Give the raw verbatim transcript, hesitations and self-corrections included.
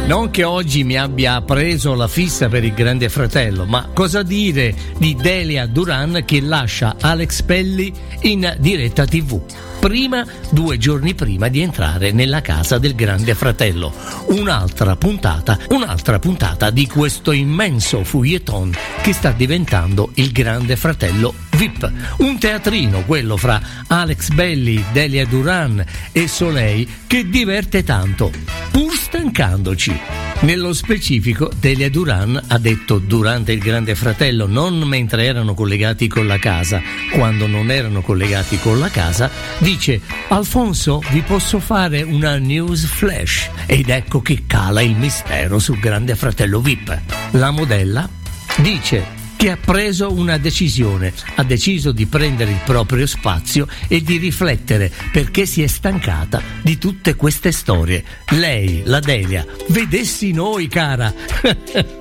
Non che oggi mi abbia preso la fissa per il Grande Fratello, ma cosa dire di Delia Duran che lascia Alex Pelli in diretta tivù? Prima, due giorni prima di entrare nella casa del Grande Fratello. Un'altra puntata, un'altra puntata di questo immenso feuilleton che sta diventando il Grande Fratello V I P. Un teatrino, quello fra Alex Belli, Delia Duran e Soleil, che diverte tanto, pur stancandoci. Nello specifico, Delia Duran ha detto durante il Grande Fratello, non mentre erano collegati con la casa, quando non erano collegati con la casa, dice: Alfonso, vi posso fare una news flash? Ed ecco che cala il mistero sul Grande Fratello V I P. La modella dice che ha preso una decisione, ha deciso di prendere il proprio spazio e di riflettere perché si è stancata di tutte queste storie. Lei, la Delia, vedessi noi, cara.